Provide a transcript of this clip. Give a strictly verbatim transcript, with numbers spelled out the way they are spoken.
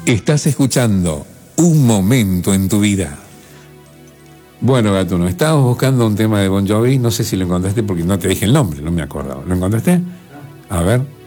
Estás escuchando Un Momento en tu Vida. Bueno, Gatuno, estábamos buscando un tema de Bon Jovi, no sé si lo encontraste porque no te dije el nombre, no me acuerdo. ¿Lo encontraste? A ver.